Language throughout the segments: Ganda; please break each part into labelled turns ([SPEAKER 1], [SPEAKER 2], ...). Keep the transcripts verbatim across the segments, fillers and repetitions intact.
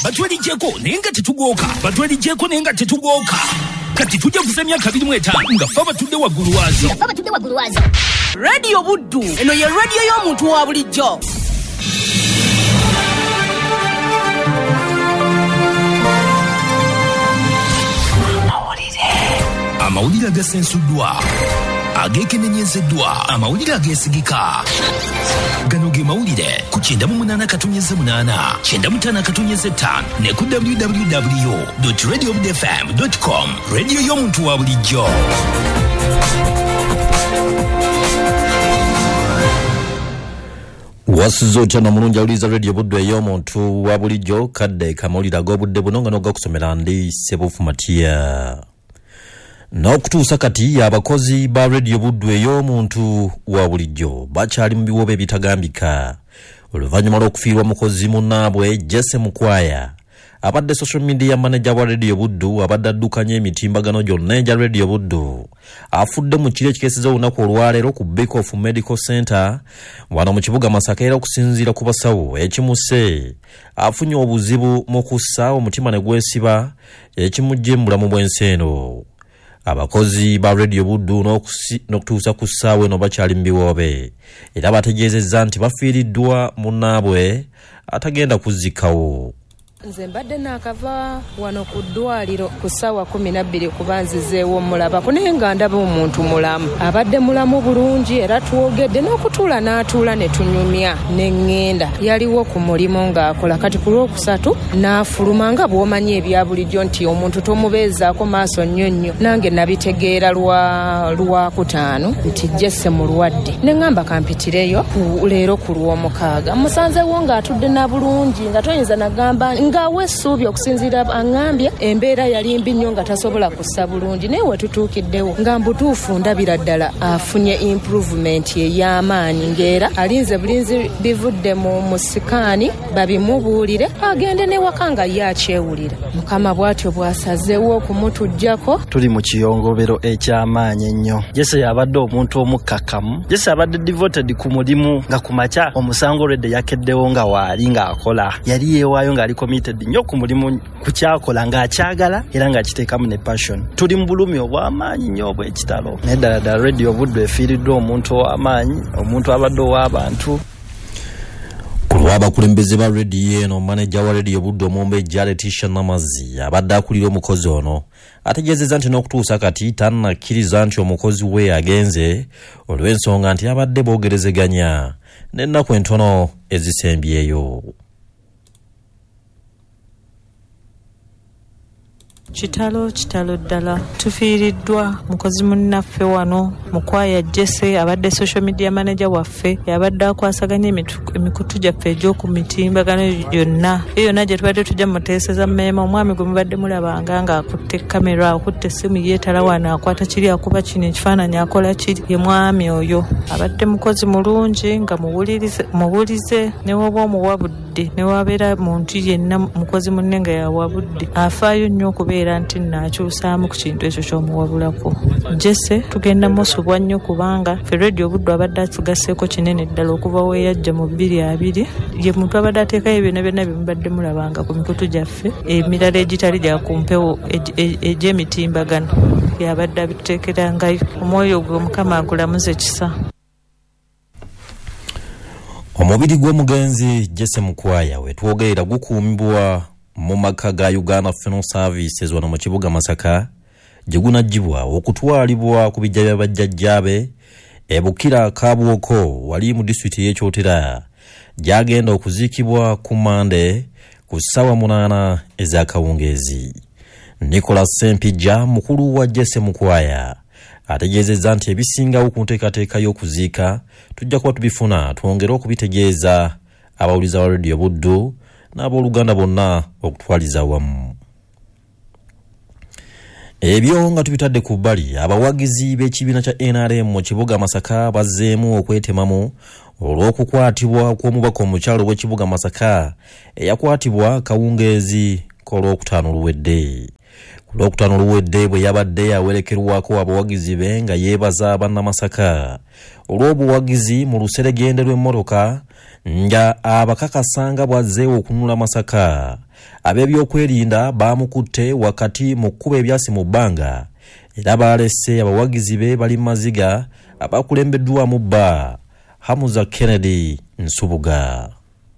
[SPEAKER 1] batwaligyeko naye nga tetugoka batwaligyeko naye nga tetugoka kati tujja kusemya kabiri mu etaano nga ffe batudde waggulu waazo
[SPEAKER 2] batudde waggulu waazo Radio Buddu eno ye radio y'omuntu wa bulijjo.
[SPEAKER 1] amawulire agasensuddwa agekenenyezeddwa amawulire ageesigika gano ge mawulire ku kyenda mu munaana katonyeze munaana kyenda mu ttaano katonyeze ttaano ne ku w w w dot radio buddu f m dot com radio y'omuntu wa bulijjo.
[SPEAKER 3] wasizo chana mulungi awuliza Radio Buddu ey'omuntu wa bulijjo kadde kamawulire ag'obudde buno nga n'ogakusomera ndi Sebufu Matiya. N'okutuusa kati abakozi ba Radio Buddu ey'omuntu wa bulijjo bakyali mu biwobe ebitagambika oluvannyuma lw'okufiirwa mukozi munnaabwe Jesse Mukwaya abadde social media manager wa Radio Buddu abadde addukanya emitimbagano gyonna egya Radio Buddu afudde mu kiro ekikeeseza olunaku olwaleero ku Back of Medical Center wano mu kibuga Masaka era okusinziira ku basawo ekimuse afunye obuzibu mu kussa omutima ne gwesiba ekimujje mu bulamu bw'ensi eno. Abakozi ba Radio Buddu n'okutuusa ku ssaawa eno bakyali mu biwoobe era bategeezezza nti bafiiriddwa munnaabwe atagenda kuzzikawo.
[SPEAKER 4] Nze mbadde nakava wano ku ddwaliro ku ssaawa kumi na bbiri kuba nzizeewo mulaba naye nga ndaba omuntu mulamu abadde mulamu bulungi era twogedde n'okutuula n'atuula ne tunyumya ne ŋŋenda yaliwo ku mulimu ng'akola kati ku lwokusatu n'afuluma nga bw'omanyi ebya bulijjo nti omuntu tomubeezaako maaso nnyo nnyo nange nabitegeera lwa lwakutaano nti Jesse mulwadde ne ŋŋamba kampitireyo leero ku lw'omukaaga musanzeewo ng'atudde na bulungi nga toyinza nagamba ngawe essuubi okusinziira aŋŋambye embeera yali mbi nnyo nga tasobola kussa bulungi naye wetutuukiddewo nga mbutuufu ndabira ddala afunye improvement ey'amaanyi ng'era alinze bulinzi bivudde mu musikaani babimubuulire agende n'ewaka nga ye akyewulira. Mukama bw'atyo bw'asazeewo okumutuggyako.
[SPEAKER 5] Tuli mu kiyongobero eky'amaanyi ennyo. Jesse yabadde omuntu omukkakkamu. Jesse abadde devoted ku mulimu nga ku makya omusango olwedde yakeddewo nga waali ng'akola yali yeewaayo ng'ali committed nnyo ku mulimu ku kyakola ng'akyagala era ng'akiteekamu ne passion. Tuli mu bulumi obw'amaanyi nnyo obw'ekitalo naye ddala ddala Radio Buddu efiiriddwa omuntu ow'amaanyi omuntu abadde ow'abantu.
[SPEAKER 3] Ku lw'abakulembeze ba radio eno manager wa Radio Buddu Omumbejja Letitia Namazi abadde akulira omukozi ono ategeezezza nti n'okutuusa kati tannakkiriza nti omukozi we agenze olw'ensonga nti abadde boogerezeganya n'ennaku entono ezisembyeyo.
[SPEAKER 6] Kitalo kitalo ddala tufiiriddwa mukozi munnaffe wano Mukwaya Jesse abadde social media manager waffe yabadde akwasaganya emikutu gyaffe egy'oku mitimbagano yonna eyo yonna gye tubadde tujja muteeseza mmeema omwami gwe mubadde mulabanga ng'akutte kamera akutte essimu yeetala wano akwata kiri akuba kino ekifaananyi akola kiri ye mwami oyo abadde mukozi mulungi nga muwulize ne woba omuwabudde ne wabeera muntu yenna mukozi munne nga yawabudde afaayo nnyo okubeera nti naakyusaamu ku kintu ekyo ky'omuwabulako. Jesse tugenda musubwa nnyo kubanga ffe Radio Buddu abadde atugasseeko kinene ddala okuva weeyajja mu bbiri abiri ye muntu abadde ateekayo byonna byonna bye mubadde mulabanga ku mikutu gyaffe emirala egitali gya ku mpewo egy'emitimbagano yabadde abituteekerangayo. Omwoyo gwe Mukama agulamuze kisa.
[SPEAKER 3] Omubiri gw'omugenzi Jesse Mukwaya wetwogerera gukuumibwa mu maka ga Uganda Funeral Services wano mu kibuga Masaka gye gunaggyibwa okutwalibwa ku bijja bya bajjajjaabe e Bukira Kabwoko wali mu disitulikiti y'Ekyotera gyagenda okuziikibwa ku Mande ku ssaawa munaana ez'akawungeezi. Nicholas Sempijja mukulu wa Jesse Mukwaya ategeezezza nti ebisingawo ku nteekateeka y'okuziika tujja kuba tubifuna twongere okubitegeeza abawuliza wa Radio Buddu n'abooluganda bonna okutwaliza wamu. Ebyo nga tubitadde ku bbali abawagizi b'ekibiina kya N R M mu kibuga Masaka bazzeemu okwetemamu olw'okukwatibwa kw'omubaka omukyalo w'ekibuga Masaka eyakwatibwa kawungeezi k'olwokutaano luwedde. Ku lwokutaano luwedde bwe yabadde awerekerwako abawagizi be nga yeebaza bannamasaka olw'obuwagizi mu luseregende lw'emmotoka nga abakakasanga bwazzeewo okununula Masaka. Ab'ebyokwerinda baamukutte wakati mu kkuba ebyasi mu bbanga era baalese abawagizi be bali maziga abakulembeddwamu bba Hamuza Kennedy Nsubuga.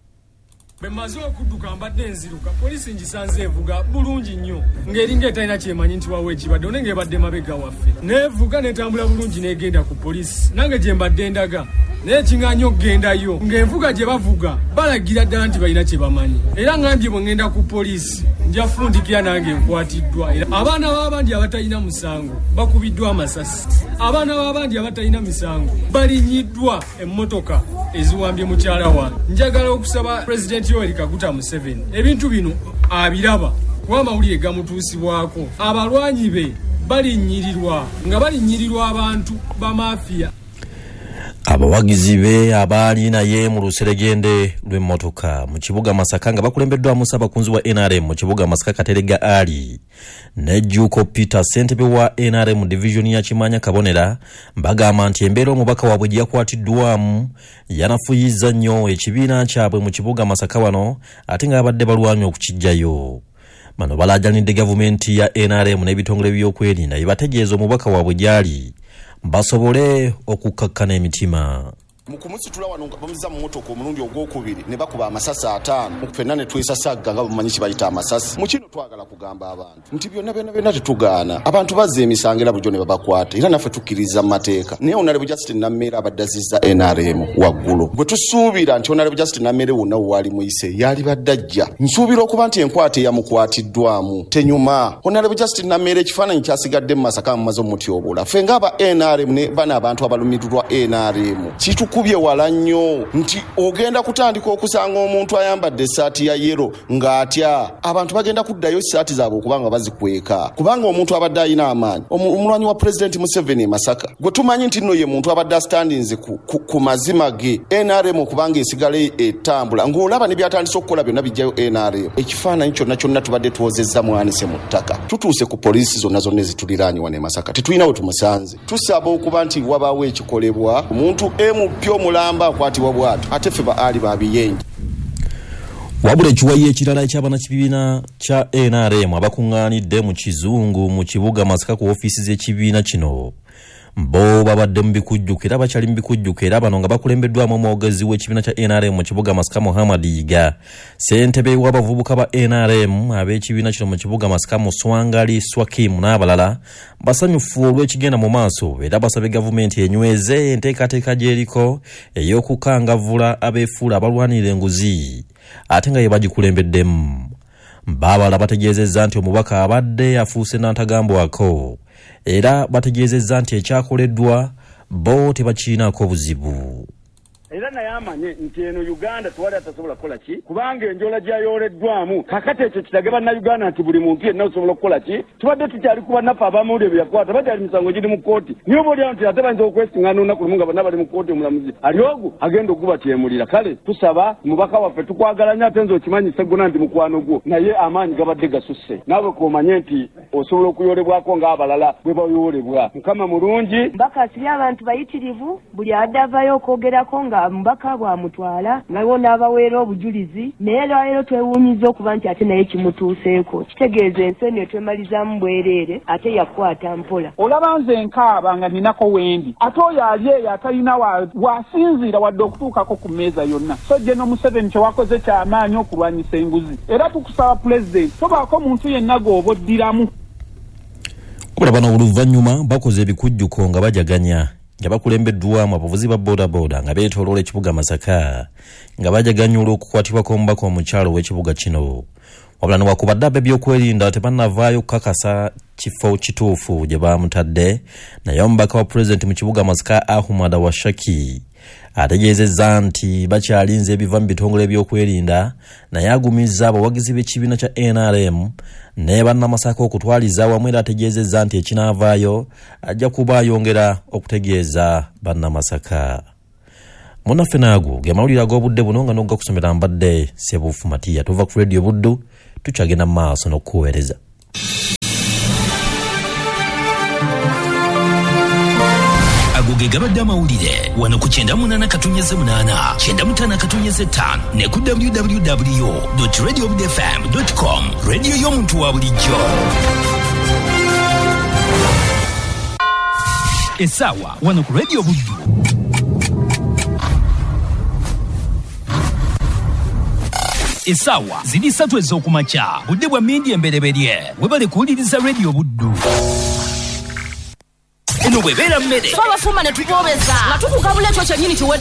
[SPEAKER 7] Bemaze okudduka mbadde nziruka poliisi ngisanze evuga bulungi nnyo ng'eringa etalina kyemanyi nti wawe ekibadde onenge ebadde mabega waffe neevuga netambula bulungi negenda ku poliisi nange gye mbadde ndaga naye kiŋŋaanya okgendayo ng'envuga gye bavuga balagira ddala nti balina kye bamanyi era ngambye bwe ŋŋenda ku poliisi nja fundikira nange nkwatiddwa era abaana b'abandi abatalina musango bakubiddwa amasasi abaana b'abandi abatalina misango balinyiddwa emmotoka eziwambye mukyala wange. Njagala okusaba President Yoweri Kaguta Museveni ebintu bino abiraba kuba amawulire gamutuusibwako abalwanyi be balinyirirwa nga balinyirirwa abantu ba mafiya.
[SPEAKER 3] Abawagizi be abaali naye mu luseregende lw'emmotoka mu kibuga Masaka nga bakulembeddwamu Ssaabakunzi wa N R M mu kibuga Masaka Katerega Ali ne Juko Peter ssentebe wa N R M division ya Kimanya Kabonera bagamba nti embeera omubaka waabwe gye yakwatiddwamu yanafuyizza nnyo ekibiina kyabwe mu kibuga Masaka wano ate nga abadde balwanya okukijjayo. Bano balaajanidde gavumenti ya N R M n'ebitongole by'okwerinda bibategeeza omubaka waabwe gyali basobole okukakkana emitima.
[SPEAKER 8] Mukumusitula wano bamuza mu motoka omulundi ogwokubiri ne bakuba amasasi ataano ffenna ne twesasagga nga bamanyi kibayita amasasi. Mu kino twagala kugamba abantu nti byonna byonna byonna tetugaana abantu bazza emisango era bulijjo ne babakwata era naffe tukkiriza mu mateeka naye Honorable Justin Nammeere abadde azizza N R M waggulu bwe tusuubira nti Honorable Justin Nammeere wonna waali muyise yali badde ajja nsuubira okuba nti enkwata eyamukwatiddwamu tenyuma. Honorable Justin Nammeere ekifaananyi kyasigadde mu Masaka mumaze omutyobola ffe ng'aba N R M ne bana abantu abalumirirwa N R M kitu kubye wala nnyo nti ogenda kutandika okusanga omuntu ayambadde essaati ya yero ng'atya abantu bagenda kuddayo essaati zaabwe okubanga bazikweka kubanga omuntu abadde ayina amaanyi. Omulwanyi wa President Museveni e Masaka gwe tumanyi nti nno ye muntu abadde astandinze ku, ku, ku mazima ge N R M okubanga esigale etambula ng'olaba ne byatandise okukola byonna bijjayo N R M. Ekifaananyi kyonna kyonna tubadde tuwozezza mwanise mu ttaka tutuuse ku poliisi zonna zonna ezituliraanye wano e Masaka tetulina we tumusanze. Tusaba okuba nti wabaawo ekikolebwa omuntu M P mulamba akwatibwa bwatu ate ffe ba ali babiyenje.
[SPEAKER 3] Wabula ekiwayi ekirala eky'abana kibiina kya N R M abakuŋŋaanidde mu kizungu mu kibuga Masaka ku ofiisi z'ekibiina kino bo babadde mu bikujjuko era bakyali mu bikujjuko era bano nga bakulembeddwamu omwogezi w'ekibiina kya N R M mu kibuga Masaka Muhammad Yiga ssentebe w'abavubuka ba N R M ab'ekibiina kino mu kibuga Masaka Muswangali Swakim n'abalala basanyufu olw'ekigenda mu maaso era basabye gavumenti enyweze enteekateeka gy'eriko ey'okukangavvula abeefuula abalwanira enguzi ate nga ye bagikulembeddemu. Baabala bategeezezza nti omubaka abadde afuuse n'antagambwako era bategeezezza nti ekyakoleddwa bo tebakiinaako buzibu.
[SPEAKER 9] Era naye amanye nti eno Uganda tuwali atasobola kukola ki kubanga enjola gyayooleddwamu kakati ekyo kitage bannayuganda nti buli muntu yenna osobola okukola ki tubadde tukyali ku bannaffe abamawulire bye yakwata bakyali misango giri mu kkooti niyo boolyawo nti ate bayinza okwesiŋŋaana olunaku lumu nga bonna bali mu kkooti omulamuzi ali ogu agenda okubatyemulira. Kale tusaba mubaka waffe tukwagalanya ate nze okimanyisa gona nti mukwano gwo naye amaanyi gabadde gasusse naawe komanye nti osobola okuyoolebwako ng'abalala bwe bayoolebwa. Mukama mulungi
[SPEAKER 10] mbaka asibye abantu bayitirivu buli adde avayo okwogerako nga mbaka bwamutwala nawo n'abaweera obujulizi naye leero twewuunyiza okuba nti ate naye kimutuuseeko kitegeeza ensi eno etwemalizaamu bwereere ate yakwata mpola.
[SPEAKER 11] Olaba nze nkaaba nga ninako wendi ate oyo ali eyo atalina wasinziira wadde okutuukako ku mmeeza yonna. So General Museveni kyewakoze kyamaanyi okulwanyisa enguzi era tukusaba pulezidenti tobaako muntu yenna g'oba oddiramu.
[SPEAKER 3] Wabula bano oluvannyuma bakoze ebikujjuko nga bajaganya nga bakulembeddwamu abavuzi ba boda boda nga beetooloola ekibuga Masaka nga bajaganya olw'okukwatibwako omubaka omukyalo w'ekibuga kino. Wabula newakubadde ab'ebyokwerinda tebannavaayo kukakasa kifo kituufu gye baamutadde naye omubaka wa pulezidenti mu kibuga Masaka Ahmad Washaki ategeezezza nti bakyalinze ebiva mu bitongole ebyokwerinda naye agumizza abawagizi b'ekibiina kya N R M ne bannamasaka okutwaliza awamu era ategeezezza nti ekinaavaayo ajja kuba ayongera okutegeeza bannamasaka. Munnaffe naago ge mawulire ag'obudde buno nga n'ogga kusomera mbadde Sebuufu Matiya tuva ku Radio Buddu tukyagenda mu maaso n'okuweereza.
[SPEAKER 1] ago ge gabadde amawulire wano ku kyenda munana katonnyeze munana kyenda mutana katonnyeze ttaano ne ku w w w dot radio obudde f m dot com radio y'omuntu wa bulijjo. Essaawa wano ku radio Buddu. Essaawa ziri ssatu ez'okumakya budde bwa mmindi embereberye webale kuwuliriza radio Buddu. Eno bwebeera mmere
[SPEAKER 2] twabafumba ne tuboobeza nga tukukabula ekyo kyennyini kiwe